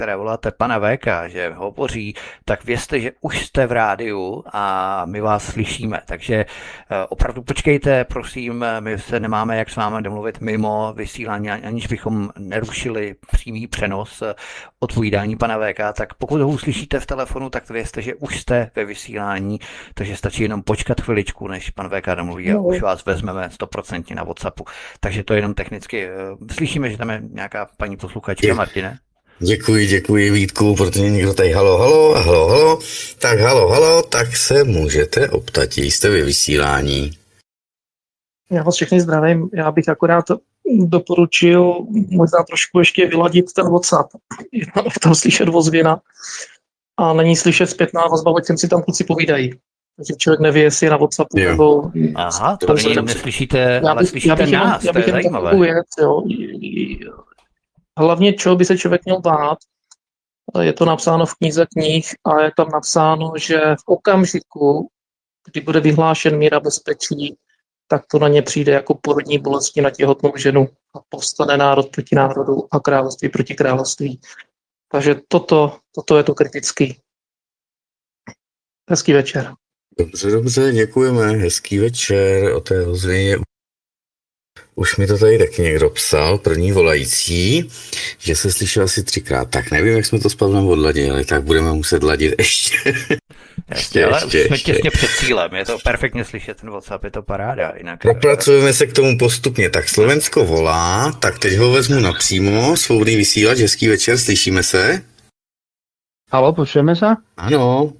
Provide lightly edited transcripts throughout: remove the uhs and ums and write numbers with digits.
které voláte pana VK, že hovoří, tak vězte, že už jste v rádiu a my vás slyšíme. Takže opravdu počkejte, prosím, my se nemáme jak s vámi domluvit mimo vysílání, aniž bychom nerušili přímý přenos odpovídání pana VK, tak pokud ho uslyšíte v telefonu, tak vězte, že už jste ve vysílání, takže stačí jenom počkat chviličku, než pan VK domluví a už vás vezmeme 100% na WhatsAppu. Takže to je jenom technicky. Slyšíme, že tam je nějaká paní posluchačka, Martine? Děkuji Vítku, protože někdo tady halo. Tak halo, tak se můžete optat, jste ve vysílání. Já vás všechny zdravím, já bych akorát doporučil možná trošku ještě vyladit ten WhatsApp. Je tam slyšet ozvěna a není slyšet zpětná vazba, o čem si tam kluci povídají. Takže člověk neví, jestli je na WhatsAppu nebo... Aha, to neslyšíte, ale slyšíte nás, to je zajímavé. Věc, jo. Hlavně, čeho by se člověk měl bát, je to napsáno v knize knih a je tam napsáno, že v okamžiku, kdy bude vyhlášen mír a bezpečí, tak to na ně přijde jako porodní bolesti na těhotnou ženu a povstane národ proti národu a království proti království. Takže toto je to kritický. Hezký večer. Dobře, děkujeme. Hezký večer. O té ozvěně už mi to tady taky někdo psal, první volající, že se slyšel asi 3krát. Tak nevím, jak jsme to s Pavlem odladili, tak budeme muset ladit ještě. Ale už jsme těsně před cílem, je to perfektně slyšet, ten WhatsApp, je to paráda. Jinak... Propracujeme se k tomu postupně. Tak Slovensko volá, tak teď ho vezmu napřímo, svobodný vysílač, hezký večer, slyšíme se? Haló, počujeme sa? Áno.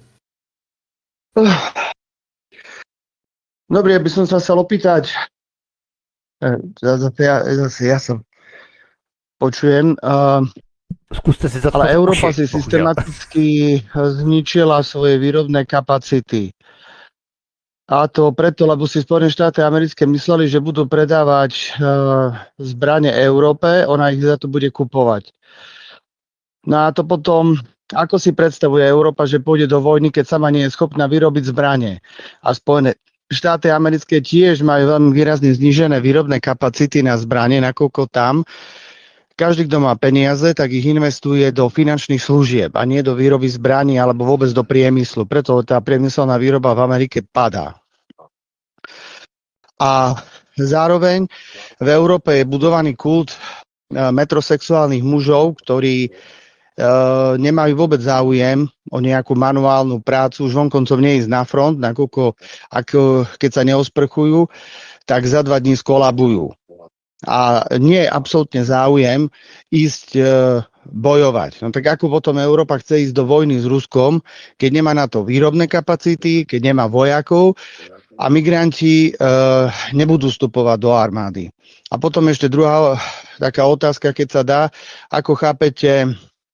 Dobre, by som sa chcel opýtať. Zase ja som počujem. Skúste si ale Európa si systematicky zničila svoje výrobné kapacity. A to preto, lebo si Spojené štáty americké mysleli, že budú predávať zbrane Európe, ona ich za to bude kupovať. No a to potom, ako si predstavuje Európa, že pôjde do vojny, keď sama nie je schopná vyrobiť zbrane. A Spojené štáty americké tiež majú veľmi výrazne znížené výrobné kapacity na zbrane, nakoľko tam každý, kto má peniaze, tak ich investuje do finančných služieb a nie do výroby zbraní alebo vôbec do priemyslu. Preto tá priemyselná výroba v Amerike padá. A zároveň v Európe je budovaný kult metrosexuálnych mužov, ktorí nemajú vôbec záujem o nejakú manuálnu prácu, už vonkoncov neísť na front, nakoľko keď sa neosprchujú, tak za 2 dní skolabujú. A nie je absolútne záujem ísť bojovať. No tak ako potom Európa chce ísť do vojny s Ruskom, keď nemá na to výrobné kapacity, keď nemá vojakov a migranti nebudú vstupovať do armády. A potom ešte druhá taká otázka, keď sa dá, ako chápete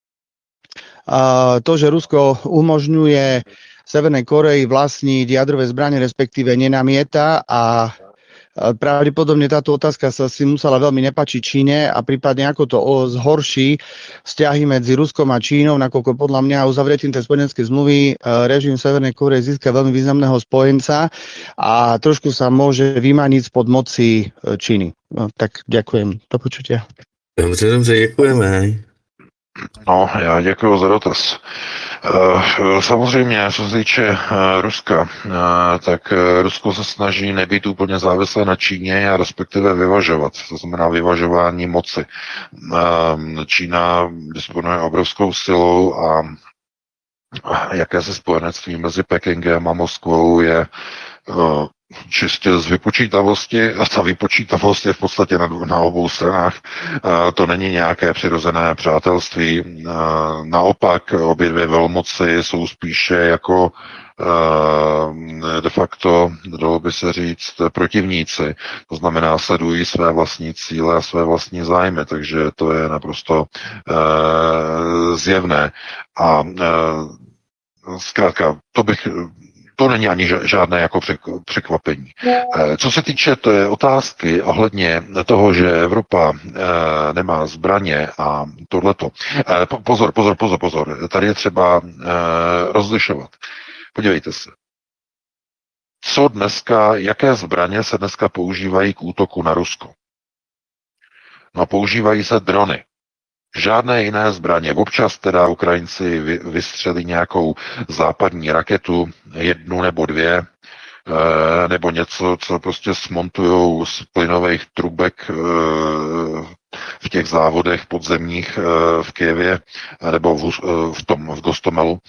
to, že Rusko umožňuje Severnej Koreji vlastniť jadrové zbrane, respektíve nenamieta a pravdepodobne táto otázka sa si musela veľmi nepáčiť Číne a prípadne ako to zhorší vzťahy medzi Ruskom a Čínou, nakoľko podľa mňa uzavretím tej spojeneckej zmluvy režim Severnej Koreje získa veľmi významného spojenca a trošku sa môže vymaniť spod moci Číny. No, tak ďakujem. Do počutia. Dobře, děkujeme. No, já děkuji za dotaz. Samozřejmě, co se týče Ruska, tak Rusko se snaží nebýt úplně závislé na Číně a respektive vyvažovat, to znamená vyvažování moci. Čína disponuje obrovskou silou a jakési spojenectví mezi Pekingem a Moskvou je čistě z vypočítavosti a ta vypočítavost je v podstatě na obou stranách. To není nějaké přirozené přátelství. Naopak obě dvě velmoci jsou spíše jako de facto, dalo by se říct, protivníci. To znamená, sledují své vlastní cíle a své vlastní zájmy, takže to je naprosto zjevné. A zkrátka, to není ani žádné jako překvapení. Co se týče té otázky ohledně toho, že Evropa nemá zbraně a tohleto. Pozor. Tady je třeba rozlišovat. Podívejte se. Jaké zbraně se dneska používají k útoku na Rusko? No, používají se drony. Žádné jiné zbraně. Občas teda Ukrajinci vystřelí nějakou západní raketu, jednu nebo dvě, nebo něco, co prostě smontujou z plynových trubek v těch závodech podzemních v Kyjevě nebo v Gostomelu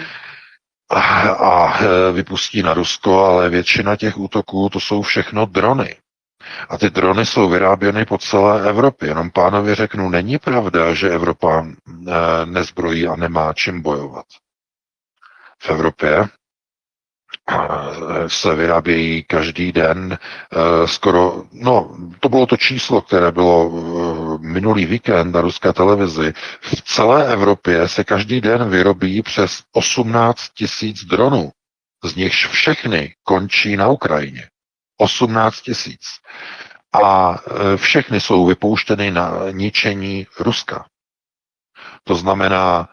a vypustí na Rusko, ale většina těch útoků to jsou všechno drony. A ty drony jsou vyráběny po celé Evropě. Jenom pánovi řeknu, není pravda, že Evropa nezbrojí a nemá čím bojovat. V Evropě se vyrábějí každý den skoro, no to bylo to číslo, které bylo minulý víkend na ruské televizi. V celé Evropě se každý den vyrobí přes 18 000 dronů. Z nichž všechny končí na Ukrajině. 18 000. A všechny jsou vypouštěny na ničení Ruska. To znamená,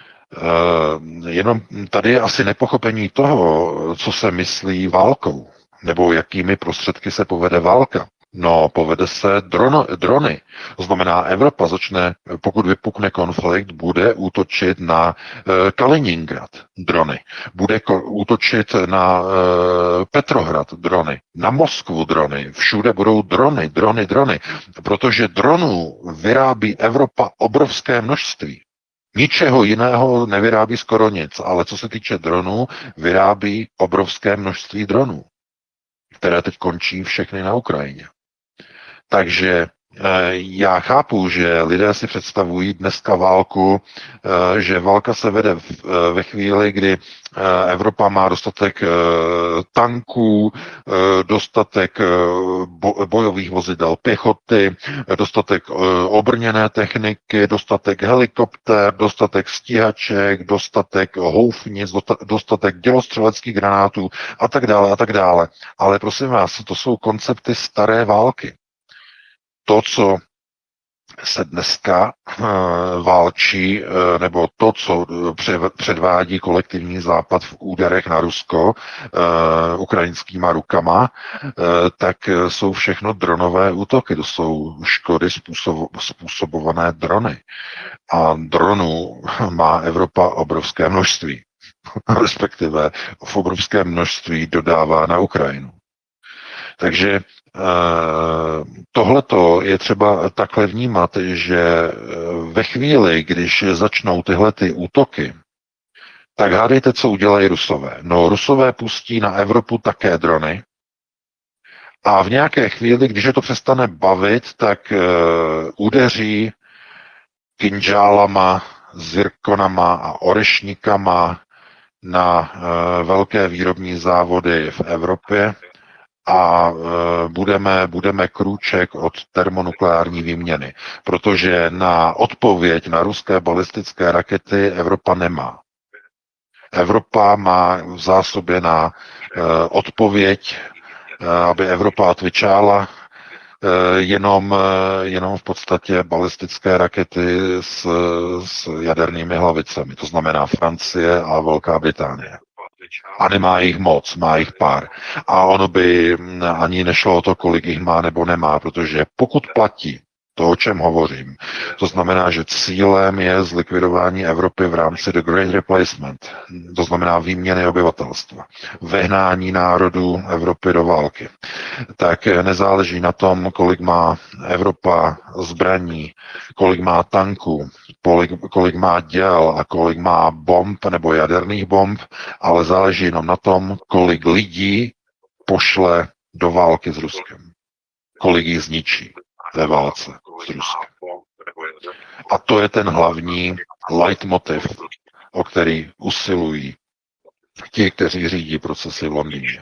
jenom tady je asi nepochopení toho, co se myslí válkou, nebo jakými prostředky se povede válka. No, povede se drony. To znamená, Evropa začne, pokud vypukne konflikt, bude útočit na Kaliningrad drony. Bude útočit na Petrohrad drony, na Moskvu drony. Všude budou drony. Protože dronů vyrábí Evropa obrovské množství. Ničeho jiného nevyrábí skoro nic, ale co se týče dronů, vyrábí obrovské množství dronů, které teď končí všechny na Ukrajině. Takže já chápu, že lidé si představují dneska válku, že válka se vede ve chvíli, kdy Evropa má dostatek tanků, dostatek bojových vozidel pěchoty, dostatek obrněné techniky, dostatek helikoptér, dostatek stíhaček, dostatek houfnic, dostatek dělostřeleckých granátů a tak dále a tak dále. Ale prosím vás, to jsou koncepty staré války. To, co se dneska válčí, nebo to, co předvádí kolektivní západ v úderech na Rusko ukrajinskýma rukama, tak jsou všechno dronové útoky. To jsou škody způsobované drony. A dronů má Evropa obrovské množství. Respektive v obrovském množství dodává na Ukrajinu. Takže tohleto je třeba takhle vnímat, že ve chvíli, když začnou tyhle ty útoky, tak hádejte, co udělají Rusové. No, Rusové pustí na Evropu také drony a v nějaké chvíli, když je to přestane bavit, tak udeří kinžálama, zirkonama a orešníkama na velké výrobní závody v Evropě, a budeme krůček od termonukleární výměny, protože na odpověď na ruské balistické rakety Evropa nemá. Evropa má v zásobě na odpověď, aby Evropa atvičála, jenom v podstatě balistické rakety s jadernými hlavicemi, to znamená Francie a Velká Británie. A nemá jich moc, má jich pár. A ono by ani nešlo o to, kolik jich má nebo nemá, protože pokud platí to, o čem hovořím, to znamená, že cílem je zlikvidování Evropy v rámci The Great Replacement, to znamená výměny obyvatelstva, vehnání národů Evropy do války, tak nezáleží na tom, kolik má Evropa zbraní, kolik má tanků, kolik má děl a kolik má bomb nebo jaderných bomb, ale záleží jenom na tom, kolik lidí pošle do války s Ruskem, kolik jich zničí ve válce s Ruskem. A to je ten hlavní leitmotiv, o který usilují ti, kteří řídí procesy v Londýně.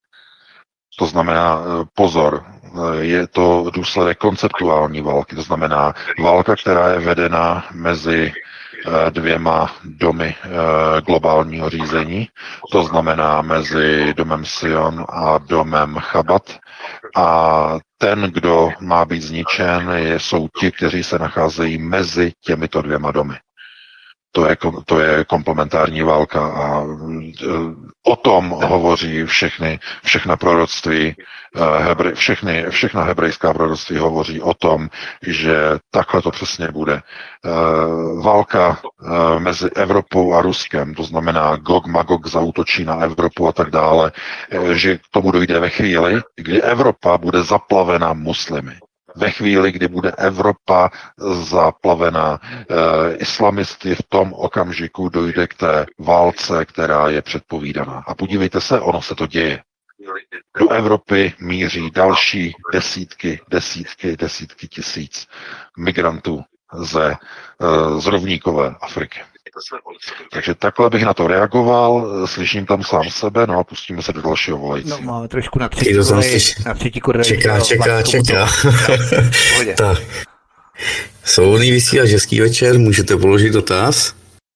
To znamená, pozor, je to důsledek konceptuální války, to znamená válka, která je vedena mezi dvěma domy globálního řízení, to znamená mezi domem Sion a domem Chabad. A ten, kdo má být zničen, jsou ti, kteří se nacházejí mezi těmito dvěma domy. To je komplementární válka a O tom hovoří všechna proroctví, všechna hebrejská proroctví hovoří o tom, že takhle to přesně bude. Válka mezi Evropou a Ruskem, to znamená Gog Magog zaútočí na Evropu a tak dále, že k tomu dojde ve chvíli, kdy Evropa bude zaplavena muslimy. Ve chvíli, kdy bude Evropa zaplavená islamisty, v tom okamžiku dojde k té válce, která je předpovídaná. A podívejte se, ono se to děje. Do Evropy míří další desítky tisíc migrantů z rovníkové Afriky. Takže takhle bych na to reagoval, slyším tam sám sebe, no a pustíme se do dalšího volajícího. No, máme trošku na třetí kolej. Čeká. Tak. Svobodný vysílač, hezký večer, můžete položit dotaz?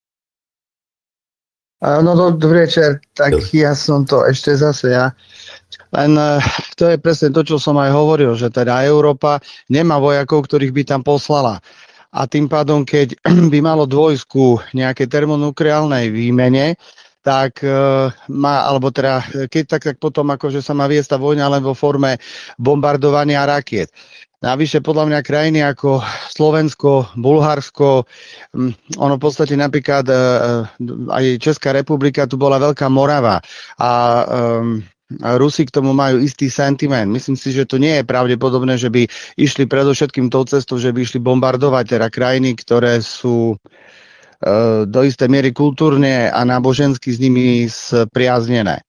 No dobrý večer, tak ja som to ešte zase ja. Len to je presne to, čo som aj hovoril, že teda Európa nemá vojakov, ktorých by tam poslala. A tým pádom, keď by malo dôjsť ku nejakej termonukleálnej výmene, tak alebo teda, keď tak potom akože sa má viesť tá vojna len vo forme bombardovania rakiet. Navyše podľa mňa krajiny ako Slovensko, Bulharsko, ono v podstate napríklad aj Česká republika, tu bola Veľká Morava a Rusi k tomu majú istý sentiment. Myslím si, že to nie je pravdepodobné, že by išli predovšetkým tou cestou, že by išli bombardovať teda krajiny, ktoré sú do istej miery kultúrne a nábožensky s nimi spriaznené.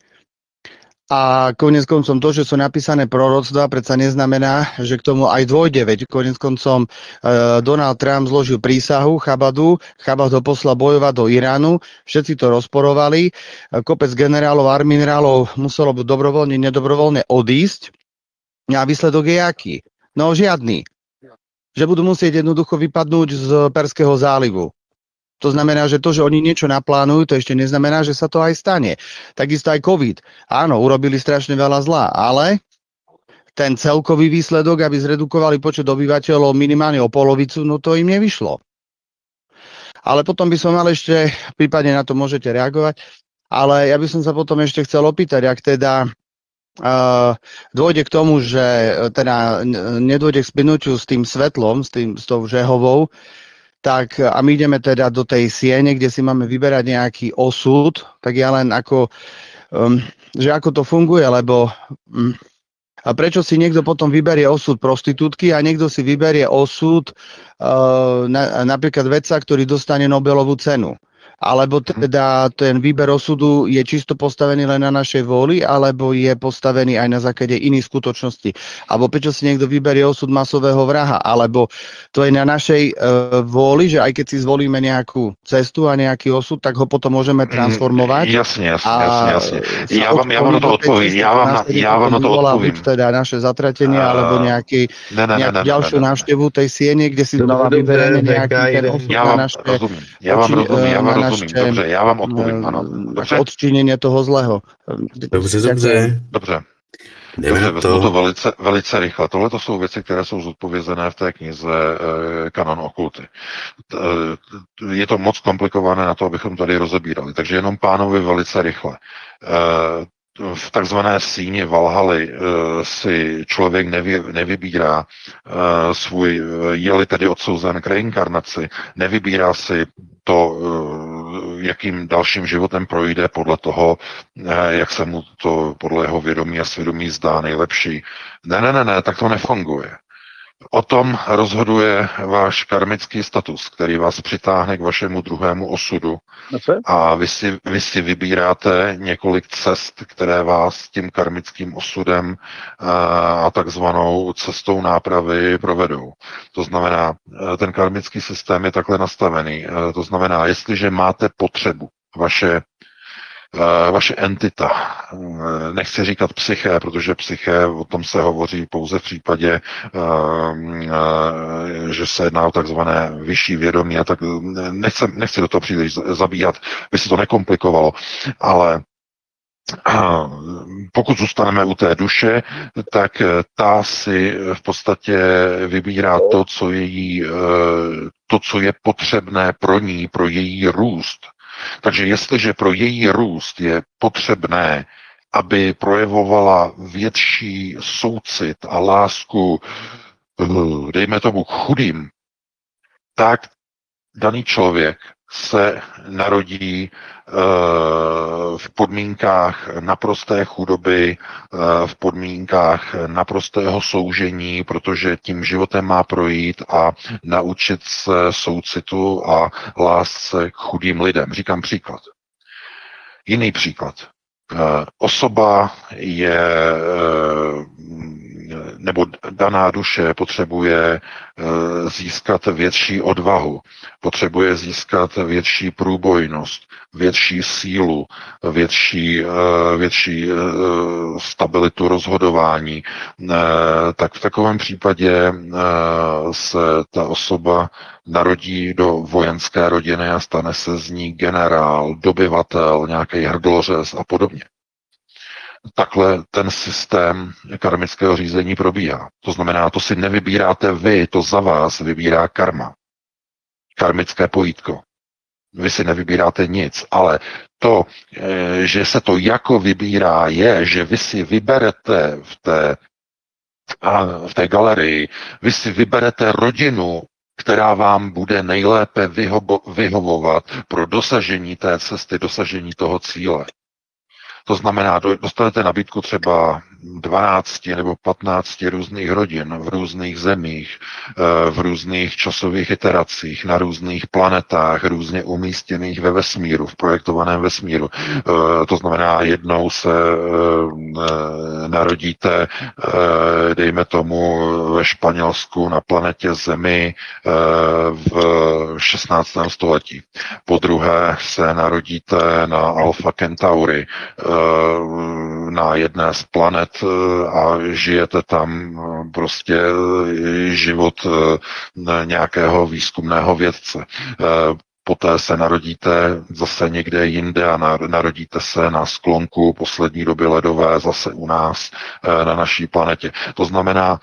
A koniec koncom to, že sú napísané proroctva, predsa neznamená, že k tomu aj dôjde. Veď koniec koncom Donald Trump zložil prísahu Chabad ho poslal bojovať do Iránu, všetci to rozporovali, kopec generálov a arminrálov muselo dobrovoľne, nedobrovoľne odísť a výsledok je aký? No žiadny. Že budú musieť jednoducho vypadnúť z Perského zálivu. To znamená, že to, že oni niečo naplánujú, to ešte neznamená, že sa to aj stane. Takisto aj COVID. Áno, urobili strašne veľa zla, ale ten celkový výsledok, aby zredukovali počet obyvateľov minimálne o polovicu, no to im nevyšlo. Ale potom by som mal ešte, prípadne na to môžete reagovať, ale ja by som sa potom ešte chcel opýtať, ak teda dôjde k tomu, že teda nedôjde k splynutiu s tým svetlom, s tou žehovou, tak a my ideme teda do tej siene, kde si máme vyberať nejaký osud, tak ja len ako, že ako to funguje, lebo a prečo si niekto potom vyberie osud prostitútky a niekto si vyberie osud napríklad vedca, ktorý dostane Nobelovú cenu. Alebo teda ten výber osudu je čisto postavený len na našej vôli, alebo je postavený aj na základe iných skutočností. Alebo prečo si niekto vyberie osud masového vraha, alebo to je na našej vôli, že aj keď si zvolíme nejakú cestu a nejaký osud, tak ho potom môžeme transformovať. Jasne. Ja vám na to odpovím. Ja vám na to odpovím. Teda naše zatratenie, alebo nejakú ďalšiu návštevu tej siene, kde si znova vyberieme nejaký ten osud na naše... Ja vám rozumím. Dobře, já vám odpovím, ano. Dobře. Odčinění toho zlého. Dobře. Vezmu to velice rychle. Tohle to jsou věci, které jsou zodpovězené v té knize Kanon okulty. Je to moc komplikované na to, abychom tady rozebírali. Takže jenom pánovi velice rychle. V takzvané síni Valhaly si člověk nevybírá svůj, je-li tedy odsouzen k reinkarnaci, nevybírá si to, jakým dalším životem projde podle toho, jak se mu to podle jeho vědomí a svědomí zdá nejlepší. Ne, tak to nefunguje. O tom rozhoduje váš karmický status, který vás přitáhne k vašemu druhému osudu. A vy si vybíráte několik cest, které vás tím karmickým osudem a takzvanou cestou nápravy provedou. To znamená, ten karmický systém je takhle nastavený. To znamená, jestliže máte potřebu, vaše entita, nechci říkat psyché, protože psyché, o tom se hovoří pouze v případě, že se jedná o takzvané vyšší vědomí a tak nechci do toho příliš zabíhat, by se to nekomplikovalo, ale pokud zůstaneme u té duše, tak ta si v podstatě vybírá to, co je potřebné pro ní, pro její růst. Takže jestliže pro její růst je potřebné, aby projevovala větší soucit a lásku, dejme tomu chudým, tak daný člověk se narodí v podmínkách naprosté chudoby, v podmínkách naprostého soužení, protože tím životem má projít a naučit se soucitu a lásce k chudým lidem. Říkám příklad. Jiný příklad. Osoba je, nebo daná duše potřebuje získat větší odvahu, potřebuje získat větší průbojnost, větší sílu, větší stabilitu rozhodování, tak v takovém případě se ta osoba narodí do vojenské rodiny a stane se z ní generál, dobyvatel, nějaký hrdlořez a podobně. Takhle ten systém karmického řízení probíhá. To znamená, to si nevybíráte vy, to za vás vybírá karma. Karmické pojítko. Vy si nevybíráte nic, ale to, že se to jako vybírá, je, že vy si vyberete v té galerii, vy si vyberete rodinu, která vám bude nejlépe vyhovovat pro dosažení té cesty, dosažení toho cíle. To znamená, dostanete nabídku třeba 12 nebo 15 různých rodin v různých zemích, v různých časových iteracích, na různých planetách, různě umístěných ve vesmíru, v projektovaném vesmíru. To znamená, jednou se narodíte, dejme tomu, ve Španělsku na planetě Zemi v 16. století. Po druhé se narodíte na Alpha Centauri, na jedné z planet a žijete tam prostě život nějakého výzkumného vědce. Poté se narodíte zase někde jinde a narodíte se na sklonku poslední doby ledové zase u nás na naší planetě. To znamená,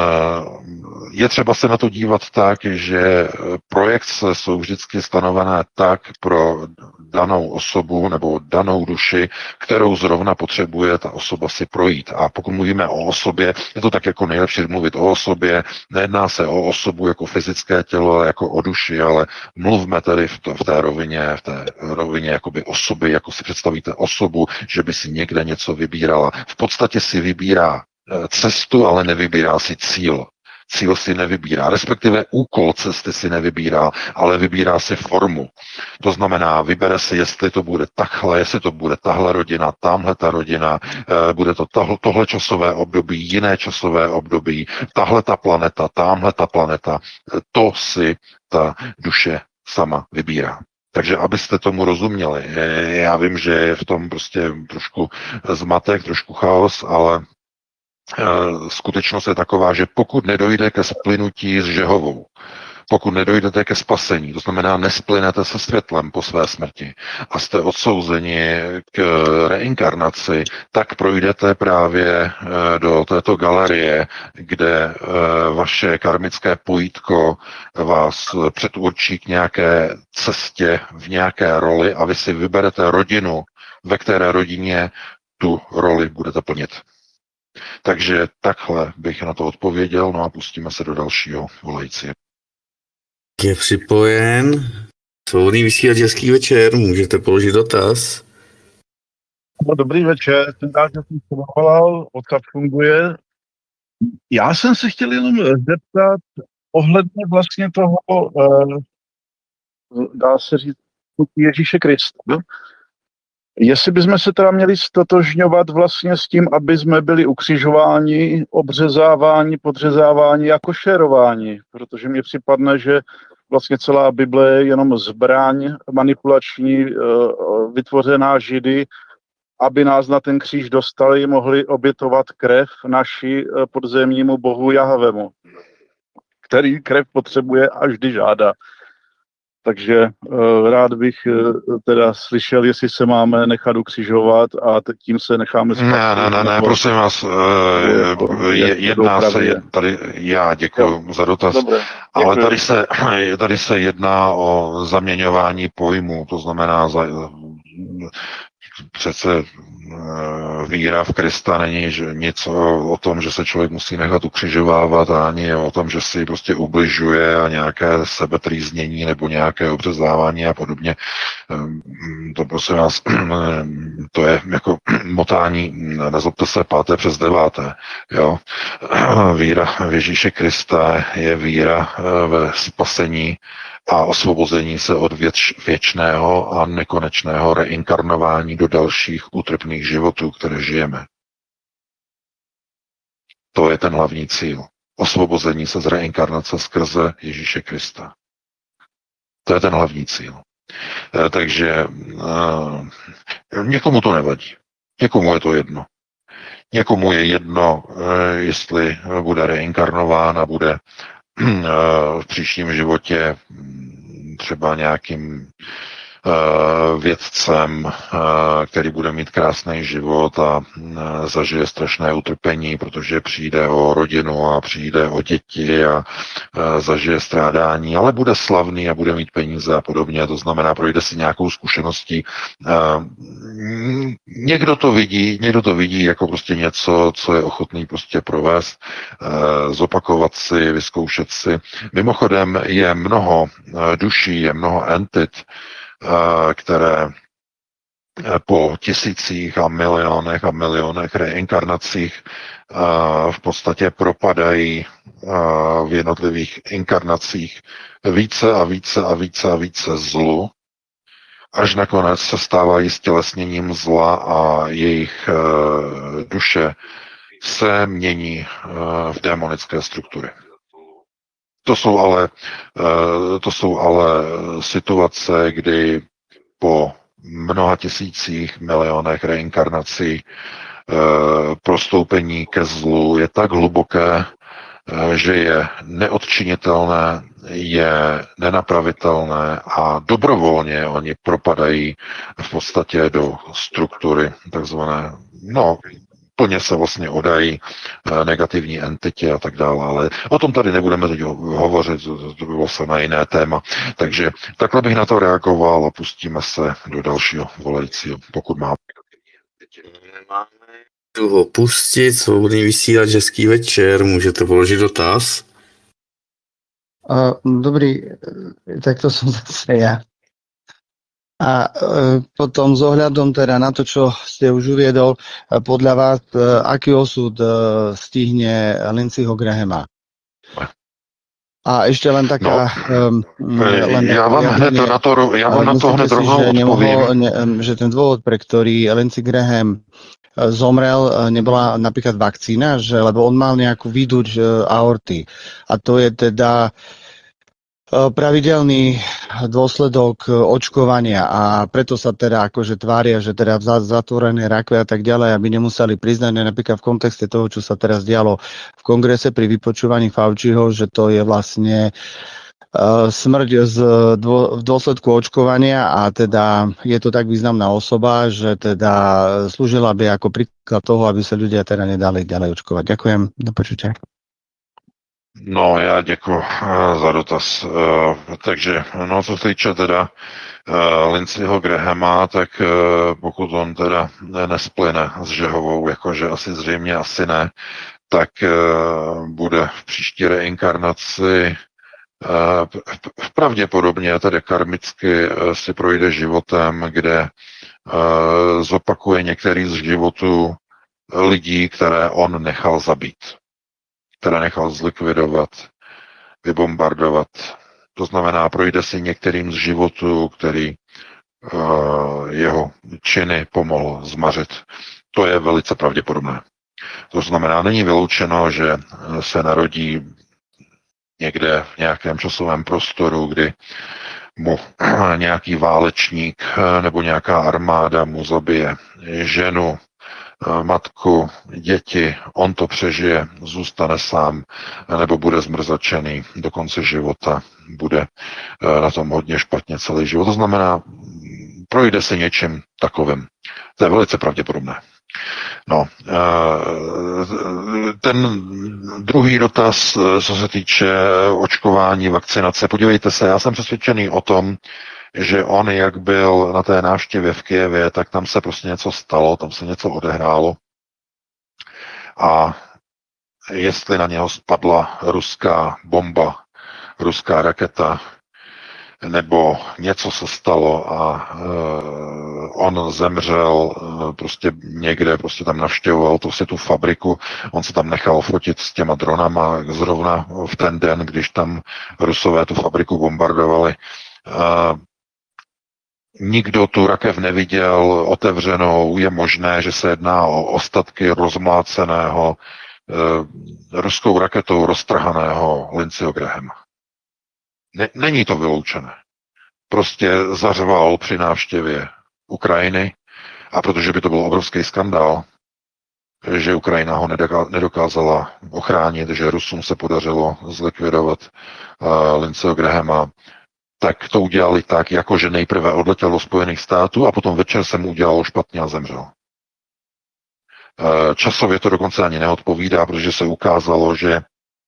je třeba se na to dívat tak, že projekce jsou vždycky stanovené tak pro danou osobu nebo danou duši, kterou zrovna potřebuje ta osoba si projít. A pokud mluvíme o osobě, je to tak jako nejlepší mluvit o osobě, nejedná se o osobu jako fyzické tělo, jako o duši, ale mluvme tedy v té rovině jakoby osoby, jako si představíte osobu, že by si někde něco vybírala. V podstatě si vybírá cestu, ale nevybírá si cíl. Cíl si nevybírá, respektive úkol cesty si nevybírá, ale vybírá si formu. To znamená, vybere si, jestli to bude takhle, jestli to bude tahle rodina, tamhle ta rodina, bude to tohle časové období, jiné časové období, tahle ta planeta, tamhle ta planeta. To si ta duše sama vybírá. Takže abyste tomu rozuměli, já vím, že je v tom prostě trošku zmatek, trošku chaos, ale skutečnost je taková, že pokud nedojde ke splynutí s Žehovou, pokud nedojdete ke spasení, to znamená nesplynete se světlem po své smrti a jste odsouzeni k reinkarnaci, tak projdete právě do této galerie, kde vaše karmické pojítko vás předurčí k nějaké cestě v nějaké roli a vy si vyberete rodinu, ve které rodině tu roli budete plnit. Takže takhle bych na to odpověděl, no a pustíme se do dalšího volající. Je připojen. Svobodný vysílač, hezký večer, můžete položit dotaz. No, dobrý večer, jsem rád, že jsem se zavolal, WhatsApp funguje. Já jsem se chtěl jenom zeptat ohledně vlastně toho, dá se říct, Ježíše Krista. Jestli bychom se teda měli stotožňovat vlastně s tím, aby jsme byli ukřižováni, obřezáváni, podřezáváni a košerováni, protože mně připadne, že vlastně celá Bible je jenom zbraň manipulační, vytvořená Židy, aby nás na ten kříž dostali, mohli obětovat krev naši podzemnímu bohu Jahvemu, který krev potřebuje až kdy žádá. Takže rád bych teda slyšel, jestli se máme nechat ukřižovat a tím se necháme spasit. Ne, prosím vás, jedná se opravdu. tady, já Jo, děkuji za dotaz, dobré, ale děkuji. tady se jedná o zaměňování pojmů, to znamená, přece víra v Krista není nic o tom, že se člověk musí nechat ukřižovávat, ani o tom, že si prostě ubližuje a nějaké sebetrýznění nebo nějaké obřezávání a podobně. To prosím vás, to je jako motání, nezlobte se, 5. přes 9. Jo? Víra v Ježíše Krista je víra ve spasení a osvobození se od věčného a nekonečného reinkarnování do dalších útrpných životů, které žijeme. To je ten hlavní cíl. Osvobození se z reinkarnace skrze Ježíše Krista. To je ten hlavní cíl. Takže někomu to nevadí. Někomu je to jedno. Někomu je jedno, jestli bude reinkarnován a bude v příštím životě třeba nějakým vědcem, který bude mít krásný život a zažije strašné utrpení, protože přijde o rodinu a přijde o děti a zažije strádání, ale bude slavný a bude mít peníze a podobně. To znamená, projde si nějakou zkušeností. Někdo to vidí jako prostě něco, co je ochotný prostě provést, zopakovat si, vyzkoušet si. Mimochodem je mnoho duší, je mnoho entit, které po tisících a milionech reinkarnacích v podstatě propadají v jednotlivých inkarnacích více a více zlu, až nakonec se stávají stělesněním zla a jejich duše se mění v démonické struktury. To jsou ale situace, kdy po mnoha tisících, milionech reinkarnací prostoupení ke zlu je tak hluboké, že je neodčinitelné, je nenapravitelné a dobrovolně oni propadají v podstatě do struktury takzvané, plně se vlastně odají negativní entitě a tak dále, ale o tom tady nebudeme teď hovořit, to by bylo se na jiné téma. Takže takhle bych na to reagoval a pustíme se do dalšího volajícího, pokud má. Tu ho pustit, svobodný vysílač, hezký večer, můžete položit dotaz? Dobrý, tak to som zase ja. A potom s ohľadom teda na to, čo ste už uviedol, podľa vás, aký osud stihne Lindseyho Grahama? A ešte len taká... já vám na to hned rovnou odpovím. Že ten dôvod, pre ktorý Lindsey Graham zomrel, nebola napríklad vakcína, lebo on mal nejakú výduč aorty. A to je teda pravidelný dôsledok očkovania a preto sa teda akože tvária, že teda v zatvorenej rakve a tak ďalej, aby nemuseli priznať napríklad v kontexte toho, čo sa teraz dialo v kongrese pri vypočúvaní Fauciho, že to je vlastne smrť v dôsledku očkovania a teda je to tak významná osoba, že teda slúžila by ako príklad toho, aby sa ľudia teda nedali ďalej očkovať. Ďakujem, do počutia. No, já děkuji za dotaz. Takže, co se týče teda Lindseyho Grahama, tak pokud on teda nesplyne s Žehovou, jakože asi ne, tak bude v příští reinkarnaci pravděpodobně tedy karmicky si projde životem, kde zopakuje některý z životů lidí, které on nechal zabít, které nechal zlikvidovat, vybombardovat. To znamená, projde si některým z životů, který jeho činy pomohl zmařit. To je velice pravděpodobné. To znamená, není vyloučeno, že se narodí někde v nějakém časovém prostoru, kdy mu nějaký válečník nebo nějaká armáda mu zabije ženu, matku, děti, on to přežije, zůstane sám, nebo bude zmrzačený do konce života, bude na tom hodně špatně celý život. To znamená, projde se něčím takovým. To je velice pravděpodobné. No, ten druhý dotaz, co se týče očkování, vakcinace. Podívejte se, já jsem přesvědčený o tom, že on, jak byl na té návštěvě v Kyjevě, tak tam se prostě něco stalo, tam se něco odehrálo. A jestli na něho spadla ruská bomba, ruská raketa, nebo něco se stalo a on zemřel prostě někde, prostě tam navštěvoval tu fabriku, on se tam nechal fotit s těma dronama zrovna v ten den, když tam Rusové tu fabriku bombardovali. Nikdo tu rakev neviděl otevřenou, je možné, že se jedná o ostatky rozmláceného ruskou raketou roztrhaného Lindseyho Grahama. Není to vyloučené. Prostě zařval při návštěvě Ukrajiny a protože by to byl obrovský skandál, že Ukrajina ho nedokázala ochránit, že Rusům se podařilo zlikvidovat Lindseyho Grahama, tak to udělali tak, jako že nejprve odletěl do Spojených států a potom večer se mu udělalo špatně a zemřel. Časově to dokonce ani neodpovídá, protože se ukázalo, že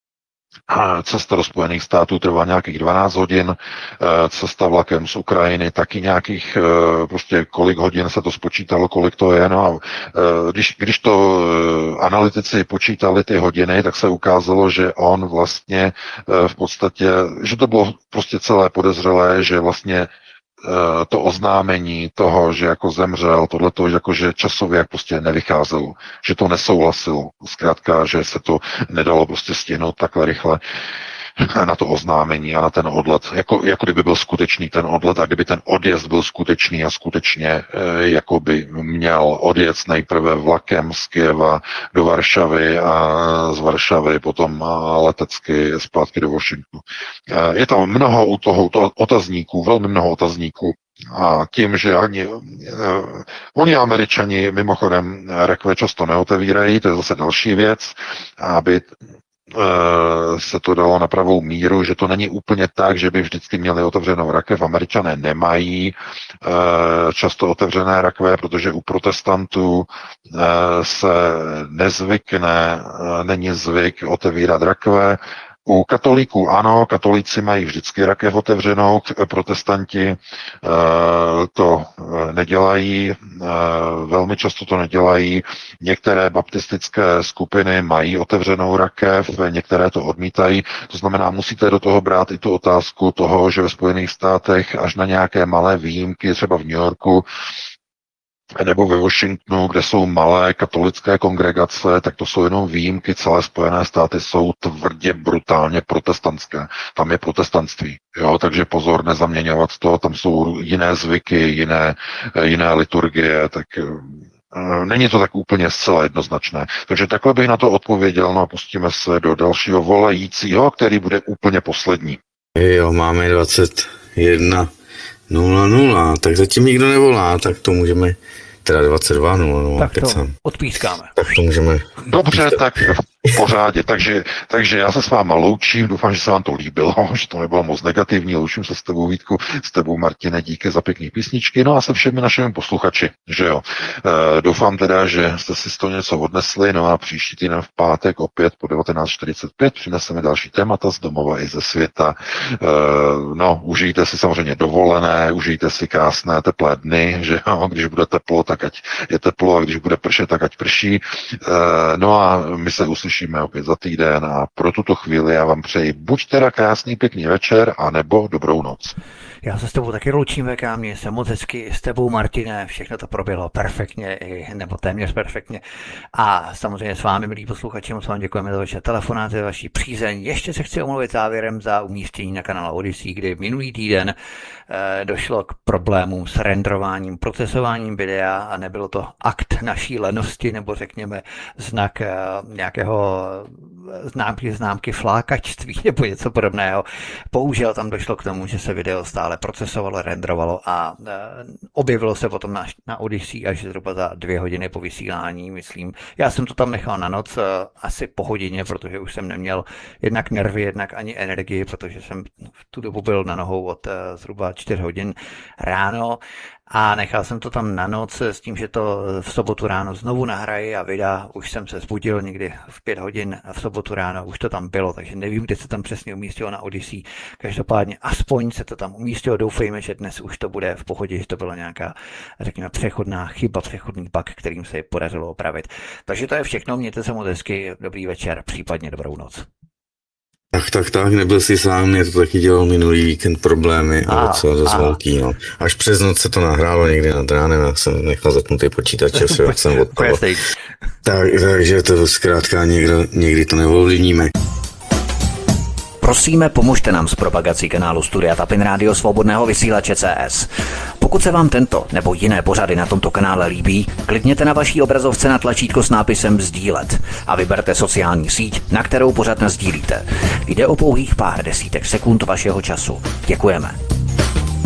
cesta do Spojených států trvá nějakých 12 hodin, cesta vlakem z Ukrajiny taky nějakých, prostě kolik hodin se to spočítalo, kolik to je. No a když to analytici počítali ty hodiny, tak se ukázalo, že on vlastně v podstatě, že to bylo prostě celé podezřelé, že vlastně to oznámení toho, že jako zemřel, tohleto, jakože časově jak prostě nevycházelo, že to nesouhlasilo. Zkrátka, že se to nedalo prostě stihnout takhle rychle na to oznámení a na ten odlet. Jako kdyby byl skutečný ten odlet a kdyby ten odjezd byl skutečný a skutečně jako by měl odjet nejprve vlakem z Kyjeva do Varšavy a z Varšavy potom letecky zpátky do Washingtonu. Je tam mnoho u toho otazníků, velmi mnoho otazníků. A tím, že oni Američani mimochodem rakve často neotevírají, to je zase další věc, aby se to dalo na pravou míru, že to není úplně tak, že by vždycky měli otevřenou rakev. Američané nemají často otevřené rakve, protože u protestantů se nezvykne, není zvyk otevírat rakve. U katolíků ano, katolíci mají vždycky rakev otevřenou, protestanti to nedělají, velmi často to nedělají. Některé baptistické skupiny mají otevřenou rakev, některé to odmítají. To znamená, musíte do toho brát i tu otázku toho, že ve Spojených státech až na nějaké malé výjimky, třeba v New Yorku, nebo ve Washingtonu, kde jsou malé katolické kongregace, tak to jsou jenom výjimky. Celé Spojené státy jsou tvrdě, brutálně protestantské. Tam je protestantství. Jo? Takže pozor, nezaměňovat to. Tam jsou jiné zvyky, jiné liturgie, tak není to tak úplně zcela jednoznačné. Takže takhle bych na to odpověděl, no a pustíme se do dalšího volajícího, který bude úplně poslední. Jo, máme 21:00, tak zatím nikdo nevolá, tak to můžeme, teda 22:00. Tak to odpískáme. Tak to můžeme... Dobře, tak v pořádě. Takže já se s váma loučím, doufám, že se vám to líbilo, že to nebylo moc negativní, loučím se s tebou, Vítku, s tebou, Martine, díky za pěkný písničky, no a se všemi našimi posluchači, že jo. Doufám teda, že jste si z toho něco odnesli, no a příští týden v pátek opět po 19:45 přineseme další témata z domova i ze světa. No, užijte si samozřejmě dovolené, užijte si krásné teplé dny, že jo, když bude teplo, tak ať je teplo, a když bude pršet, tak ať prší. No a my se uslyšíme opět za týden a pro tuto chvíli já vám přeji buď teda krásný pěkný večer, anebo dobrou noc. Já se s tebou taky loučím, VK, mě se moc hezky, s tebou, Martine, všechno to proběhlo perfektně, nebo téměř perfektně. A samozřejmě s vámi, milí posluchači, moc vám děkujeme za vaše telefonáty, za vaši přízeň. Ještě se chci omluvit závěrem za umístění na kanále Odyssey, kdy minulý týden došlo k problémům s renderováním, procesováním videa a nebylo to akt naší lenosti, nebo řekněme znak nějakého známky flákačství nebo něco podobného. Bohužel tam došlo k tomu, že se video stále procesovalo, renderovalo a objevilo se potom na Odyssey až zhruba za 2 hodiny po vysílání, myslím. Já jsem to tam nechal na noc asi po hodině, protože už jsem neměl jednak nervy, jednak ani energii, protože jsem v tu dobu byl na nohou od zhruba 4 hodin ráno a nechal jsem to tam na noc s tím, že to v sobotu ráno znovu nahraji a vydá. Už jsem se zbudil někdy v 5 hodin v sobotu ráno, už to tam bylo, takže nevím, kde se tam přesně umístilo na Odyssey. Každopádně aspoň se to tam umístilo, doufejme, že dnes už to bude v pohodě, že to byla nějaká, řekněme, přechodná chyba, přechodný bug, kterým se je podařilo opravit. Takže to je všechno, mějte se moc hezky, dobrý večer, případně dobrou noc. Tak, nebyl jsi sám, mě to taky dělal minulý víkend problémy a docela dost velký, no. Až přes noc se to nahrálo někdy nad ránem, já jsem nechal zapnutý počítač, jak jsem odpadl. Takže to zkrátka někdy to neovlivníme. Prosíme, pomožte nám s propagací kanálu Studia Tapin Rádio Svobodného vysílače CS. Pokud se vám tento nebo jiné pořady na tomto kanále líbí, klikněte na vaší obrazovce na tlačítko s nápisem sdílet a vyberte sociální síť, na kterou pořad nasdílíte. Jde o pouhých pár desítek sekund vašeho času. Děkujeme.